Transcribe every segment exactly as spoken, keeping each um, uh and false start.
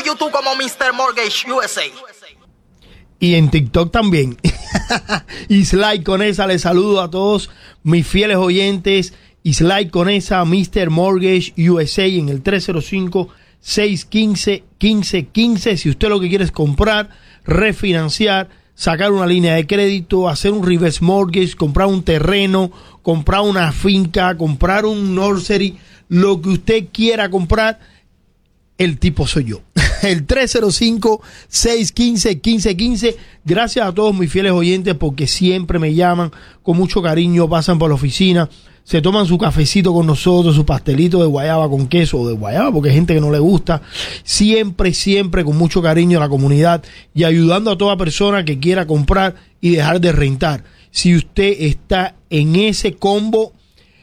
YouTube como mister Mortgage U S A. Y en TikTok también. Islay Conesa, les saludo a todos mis fieles oyentes. Islay Conesa, mister Mortgage U S A en el tres cero cinco, seis uno cinco, uno cinco uno cinco. Si usted lo que quiere es comprar, refinanciar, sacar una línea de crédito, hacer un reverse mortgage, comprar un terreno, comprar una finca, comprar un nursery, lo que usted quiera comprar, el tipo soy yo. El tres cero cinco, seis uno cinco, uno cinco uno cinco. Gracias a todos mis fieles oyentes porque siempre me llaman con mucho cariño, pasan por la oficina, se toman su cafecito con nosotros, su pastelito de guayaba con queso o de guayaba, porque hay gente que no le gusta. Siempre, siempre con mucho cariño a la comunidad y ayudando a toda persona que quiera comprar y dejar de rentar. Si usted está en ese combo,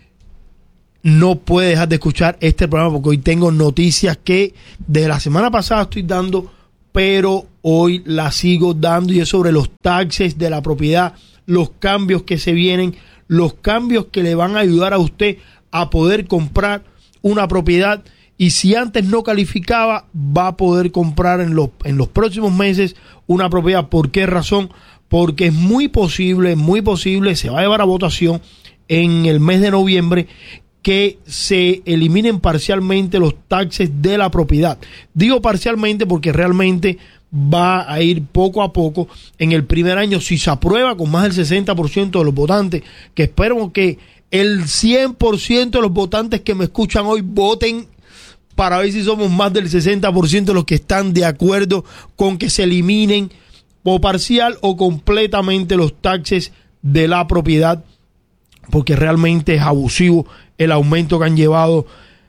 no puede dejar de escuchar este programa porque hoy tengo noticias que desde la semana pasada estoy dando, pero hoy las sigo dando, y es sobre los taxes de la propiedad, los cambios que se vienen, los cambios que le van a ayudar a usted a poder comprar una propiedad. Y si antes no calificaba, va a poder comprar en los, en los próximos meses una propiedad. ¿Por qué razón? Porque es muy posible, muy posible, se va a llevar a votación en el mes de noviembre, que se eliminen parcialmente los taxes de la propiedad. Digo parcialmente porque realmente va a ir poco a poco. En el primer año, si se aprueba con más del sesenta por ciento de los votantes, que espero que el cien por ciento de los votantes que me escuchan hoy voten para ver si somos más del sesenta por ciento de los que están de acuerdo con que se eliminen o parcial o completamente los taxes de la propiedad, porque realmente es abusivo el aumento que han llevado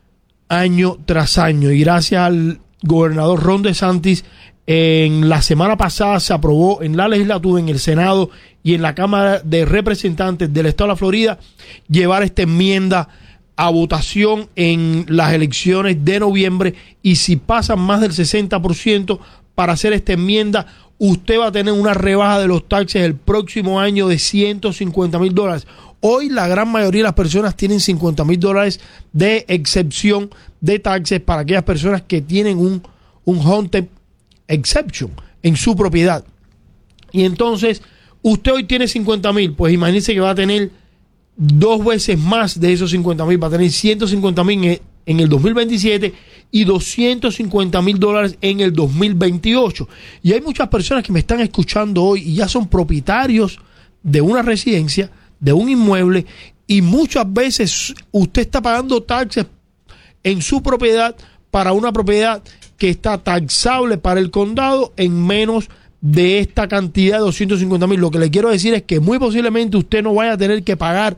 año tras año. Y gracias al gobernador Ron DeSantis, en la semana pasada se aprobó en la legislatura, en el Senado y en la Cámara de Representantes del Estado de la Florida llevar esta enmienda a votación en las elecciones de noviembre. Y si pasan más del sesenta por ciento para hacer esta enmienda, usted va a tener una rebaja de los taxes el próximo año de ciento cincuenta mil dólares. Hoy la gran mayoría de las personas tienen cincuenta mil dólares de excepción de taxes para aquellas personas que tienen un, un haunted exception en su propiedad. Y entonces usted hoy tiene cincuenta mil, pues imagínese que va a tener dos veces más de esos cincuenta mil, va a tener ciento cincuenta mil en el dos mil veintisiete y doscientos cincuenta mil dólares en el dos mil veintiocho. Y hay muchas personas que me están escuchando hoy y ya son propietarios de una residencia, de un inmueble, y muchas veces usted está pagando taxes en su propiedad para una propiedad que está taxable para el condado en menos de esta cantidad de doscientos cincuenta mil. Lo que le quiero decir es que muy posiblemente usted no vaya a tener que pagar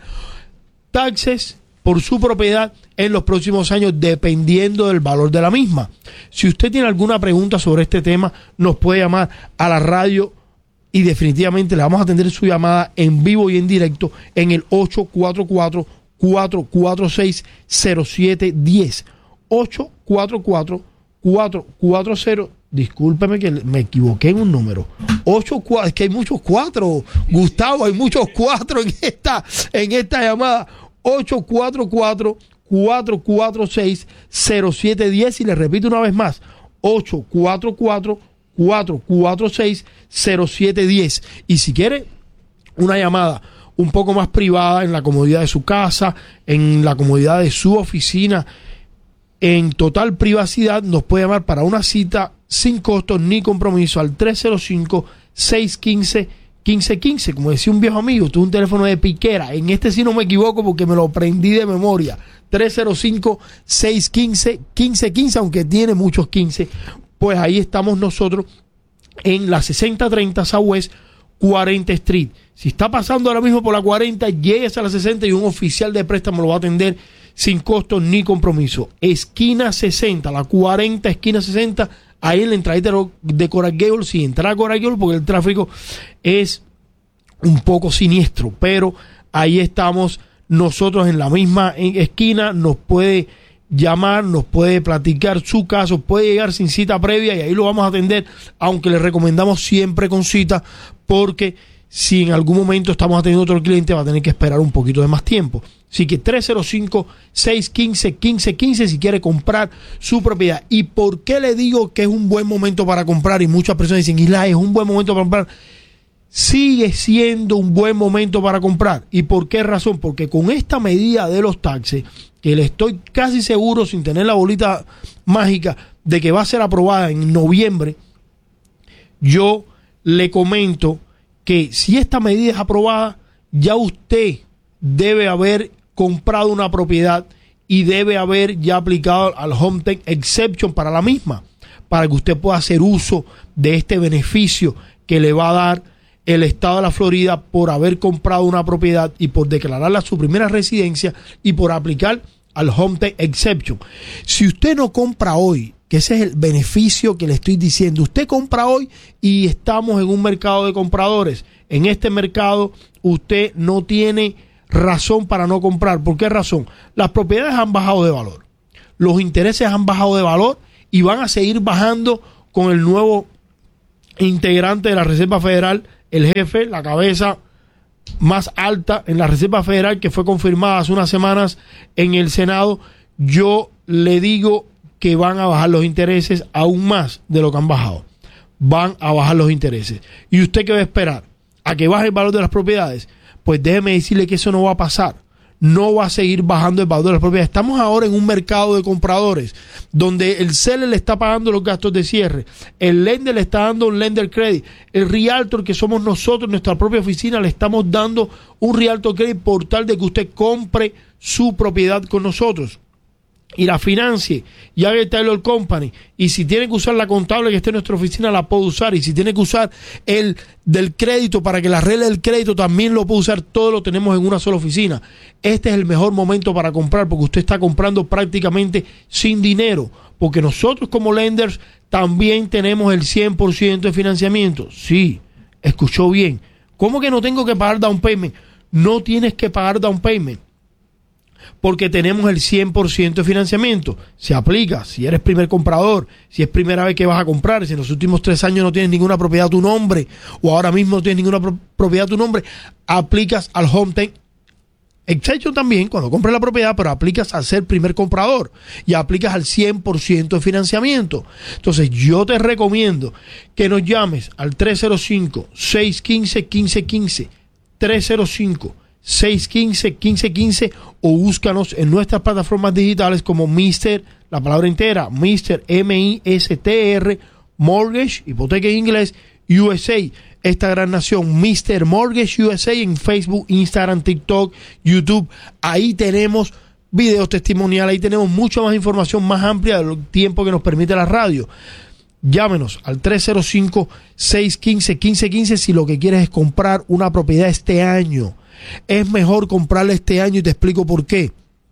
taxes por su propiedad en los próximos años, dependiendo del valor de la misma. Si usted tiene alguna pregunta sobre este tema, nos puede llamar a la radio y definitivamente le vamos a atender su llamada en vivo y en directo en el ocho cuatro cuatro, cuatro cuatro seis, cero siete uno cero. ocho cuatro cuatro, cuatro cuatro cero. Discúlpeme que me equivoqué en un número. ocho, es que hay muchos cuatro. Gustavo, hay muchos cuatro en esta, en esta llamada. ocho cuatro cuatro, cuatro cuatro seis, cero siete uno cero. Y le repito una vez más. ocho cuatro cuatro, cuatro cuatro seis, cero siete uno cero. Y si quiere una llamada un poco más privada, en la comodidad de su casa, en la comodidad de su oficina, en total privacidad, nos puede llamar para una cita sin costo ni compromiso al tres cero cinco, seis uno cinco, uno cinco uno cinco. Como decía un viejo amigo, tuve un teléfono de piquera. En este sí no me equivoco porque me lo aprendí de memoria. tres cero cinco, seis uno cinco, uno cinco uno cinco, aunque tiene muchos quince. Pues ahí estamos nosotros en la sesenta treinta Southwest cuarenta Street. Si está pasando ahora mismo por la cuarenta, llegues a la sesenta y un oficial de préstamo lo va a atender sin costo ni compromiso. Esquina sesenta, la cuarenta, esquina sesenta, ahí en la entrada de Coral Gables. Si entra a Coral Gables, porque el tráfico es un poco siniestro, pero ahí estamos nosotros en la misma esquina. Nos puede llamar, nos puede platicar su caso, puede llegar sin cita previa y ahí lo vamos a atender, aunque le recomendamos siempre con cita, porque Si en algún momento estamos atendiendo otro cliente, va a tener que esperar un poquito de más tiempo. Así que tres cero cinco, seis uno cinco, uno cinco uno cinco si quiere comprar su propiedad. ¿Y por qué le digo que es un buen momento para comprar? Y muchas personas dicen, Isla, es un buen momento para comprar. Sigue siendo un buen momento para comprar. ¿Y por qué razón? Porque con esta medida de los taxes, que le estoy casi seguro, sin tener la bolita mágica, de que va a ser aprobada en noviembre, yo le comento que si esta medida es aprobada, ya usted debe haber comprado una propiedad y debe haber ya aplicado al Home Tax Exception para la misma, para que usted pueda hacer uso de este beneficio que le va a dar el estado de la Florida por haber comprado una propiedad y por declararla su primera residencia y por aplicar al Home Tax Exception. Si usted no compra hoy, que ese es el beneficio que le estoy diciendo, usted compra hoy y estamos en un mercado de compradores. En este mercado usted no tiene razón para no comprar. ¿Por qué razón? Las propiedades han bajado de valor, los intereses han bajado de valor y van a seguir bajando con el nuevo integrante de la Reserva Federal, el jefe, la cabeza más alta en la Reserva Federal, que fue confirmada hace unas semanas en el Senado. Yo le digo que van a bajar los intereses aún más de lo que han bajado. Van a bajar los intereses. ¿Y usted qué va a esperar? ¿A que baje el valor de las propiedades? Pues déjeme decirle que eso no va a pasar. No va a seguir bajando el valor de las propiedades. Estamos ahora en un mercado de compradores donde el seller le está pagando los gastos de cierre, el lender le está dando un lender credit, el realtor, que somos nosotros, nuestra propia oficina, le estamos dando un realtor credit por tal de que usted compre su propiedad con nosotros y la financie y haga el Taylor Company. Y si tiene que usar la contable que esté en nuestra oficina, la puede usar. Y si tiene que usar el del crédito para que la arregle el crédito, también lo puede usar. Todo lo tenemos en una sola oficina. Este es el mejor momento para comprar, porque usted está comprando prácticamente sin dinero, porque nosotros como lenders también tenemos el cien por ciento de financiamiento. Sí, escuchó bien. ¿Cómo que no tengo que pagar down payment? No tienes que pagar down payment, porque tenemos el cien por ciento de financiamiento. Se aplica si eres primer comprador, si es primera vez que vas a comprar, si en los últimos tres años no tienes ninguna propiedad a tu nombre o ahora mismo no tienes ninguna pro- propiedad a tu nombre, aplicas al Home Tax Exception también cuando compres la propiedad, pero aplicas al ser primer comprador y aplicas al cien por ciento de financiamiento. Entonces yo te recomiendo que nos llames al tres cero cinco, seis uno cinco, uno cinco uno cinco, tres cero cinco, seis uno cinco, uno cinco uno cinco o búscanos en nuestras plataformas digitales como mister, la palabra entera, mister M I S T R, Mortgage, hipoteca en inglés, U S A, esta gran nación, mister Mortgage U S A en Facebook, Instagram, TikTok, YouTube. Ahí tenemos videos testimoniales, ahí tenemos mucha más información más amplia del tiempo que nos permite la radio. Llámenos al tres cero cinco, seis uno cinco, uno cinco uno cinco si lo que quieres es comprar una propiedad este año. Es mejor comprarla este año y te explico por qué.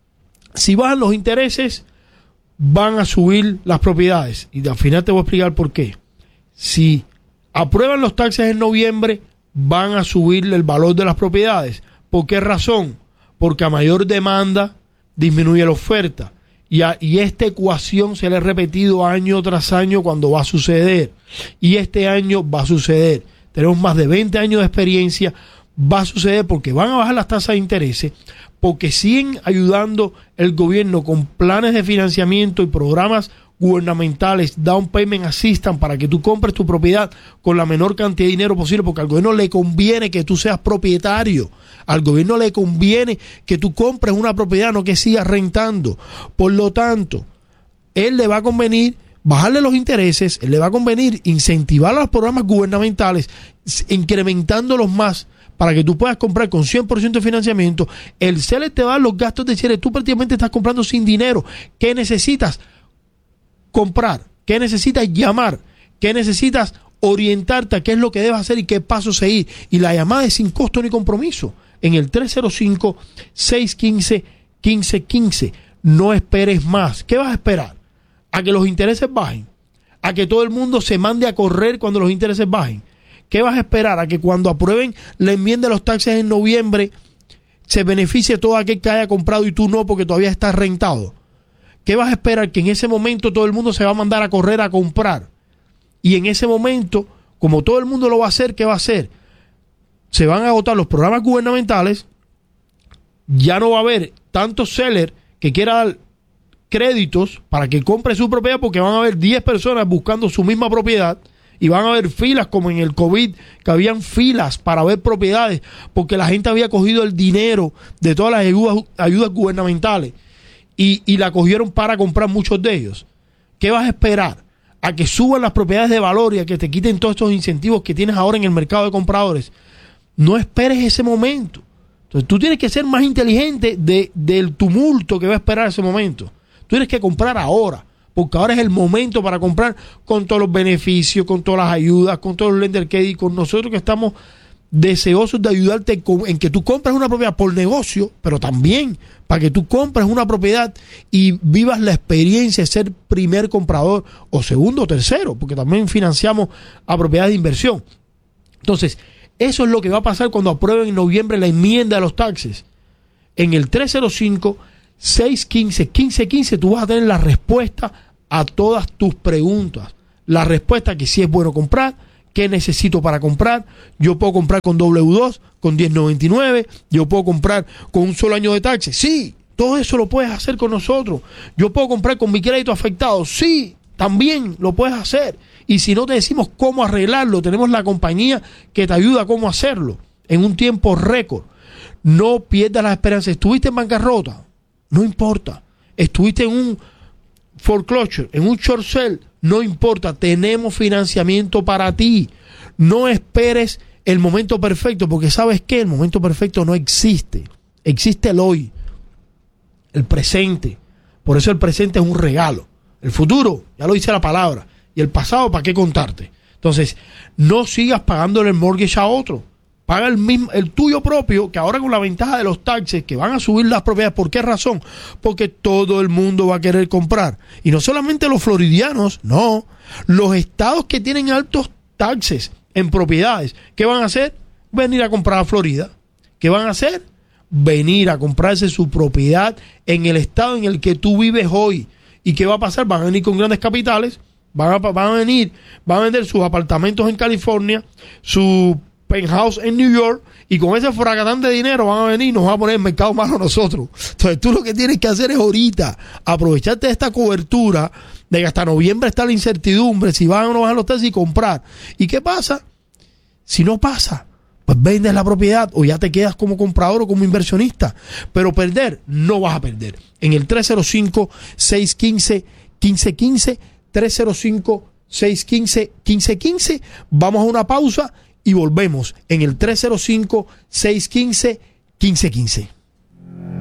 Si bajan los intereses, van a subir las propiedades. Y al final te voy a explicar por qué. Si aprueban los taxes en noviembre, van a subir el valor de las propiedades. ¿Por qué razón? Porque a mayor demanda disminuye la oferta. Y, a, y esta ecuación se le ha repetido año tras año cuando va a suceder. Y este año va a suceder. Tenemos más de veinte años de experiencia. Va a suceder porque van a bajar las tasas de interés, porque siguen ayudando el gobierno con planes de financiamiento y programas gubernamentales, down payment assistance, para que tú compres tu propiedad con la menor cantidad de dinero posible, porque al gobierno le conviene que tú seas propietario, al gobierno le conviene que tú compres una propiedad, no que sigas rentando. Por lo tanto, él le va a convenir bajarle los intereses, él le va a convenir incentivar los programas gubernamentales, incrementándolos más, para que tú puedas comprar con cien por ciento de financiamiento. El seller te va a dar los gastos de cierre. Tú prácticamente estás comprando sin dinero. ¿Qué necesitas comprar? ¿Qué necesitas llamar? ¿Qué necesitas orientarte a qué es lo que debes hacer y qué paso seguir? Y la llamada es sin costo ni compromiso. En el tres cero cinco, seis uno cinco, uno cinco uno cinco. No esperes más. ¿Qué vas a esperar? ¿A que los intereses bajen? ¿A que todo el mundo se mande a correr cuando los intereses bajen? ¿Qué vas a esperar? ¿A que cuando aprueben la enmienda de los taxes en noviembre se beneficie todo aquel que haya comprado y tú no porque todavía estás rentado? ¿Qué vas a esperar? Que en ese momento todo el mundo se va a mandar a correr a comprar. Y en ese momento, como todo el mundo lo va a hacer, ¿qué va a hacer? se van a agotar los programas gubernamentales, ya no va a haber tantos sellers que quieran dar créditos para que compre su propiedad, porque van a haber diez personas buscando su misma propiedad y van a haber filas como en el COVID, que habían filas para ver propiedades, porque la gente había cogido el dinero de todas las ayudas, ayudas gubernamentales y, y la cogieron para comprar muchos de ellos. ¿Qué vas a esperar? ¿A que suban las propiedades de valor y a que te quiten todos estos incentivos que tienes ahora en el mercado de compradores? No esperes ese momento. Entonces tú tienes que ser más inteligente de, del tumulto que va a esperar ese momento. Tú tienes que comprar ahora, porque ahora es el momento para comprar con todos los beneficios, con todas las ayudas, con todos los lender credit, con nosotros que estamos deseosos de ayudarte con, en que tú compres una propiedad por negocio, pero también para que tú compres una propiedad y vivas la experiencia de ser primer comprador o segundo o tercero, porque también financiamos a propiedades de inversión. Entonces, eso es lo que va a pasar cuando aprueben en noviembre la enmienda de los taxes. En el tres cero cinco, seis uno cinco, uno cinco uno cinco tú vas a tener la respuesta a todas tus preguntas. La respuesta que si es bueno comprar, qué necesito para comprar. Yo puedo comprar con W dos, con diez noventa y nueve, yo puedo comprar con un solo año de taxes. Sí, todo eso lo puedes hacer con nosotros. Yo puedo comprar con mi crédito afectado. Sí, también lo puedes hacer. Y si no te decimos cómo arreglarlo, tenemos la compañía que te ayuda a cómo hacerlo en un tiempo récord. No pierdas la esperanza. ¿Estuviste en bancarrota? No importa. ¿Estuviste en un foreclosure, en un short sale? No importa. Tenemos financiamiento para ti. No esperes el momento perfecto, porque ¿sabes qué? El momento perfecto no existe. Existe el hoy, el presente. Por eso el presente es un regalo. El futuro, ya lo dice la palabra. Y el pasado, ¿para qué contarte? Entonces, no sigas pagándole el mortgage a otro. Paga el mismo, el tuyo propio, que ahora con la ventaja de los taxes, que van a subir las propiedades. ¿Por qué razón? Porque todo el mundo va a querer comprar. Y no solamente los floridianos, no. Los estados que tienen altos taxes en propiedades, ¿qué van a hacer? Venir a comprar a Florida. ¿Qué van a hacer? Venir a comprarse su propiedad en el estado en el que tú vives hoy. ¿Y qué va a pasar? Van a venir con grandes capitales, van a, van a venir, van a vender sus apartamentos en California, su penthouse en New York, y con ese fracatán de dinero van a venir y nos van a poner el mercado malo a nosotros. Entonces tú lo que tienes que hacer es ahorita aprovecharte de esta cobertura de que hasta noviembre está la incertidumbre si van o no van los taxis y comprar. ¿Y qué pasa? Si no pasa, pues vendes la propiedad o ya te quedas como comprador o como inversionista. Pero perder, no vas a perder. En el tres cero cinco, seis uno cinco, uno cinco uno cinco, tres cero cinco, seis uno cinco, uno cinco uno cinco, vamos a una pausa y volvemos en el tres cero cinco, seis uno cinco, uno cinco uno cinco.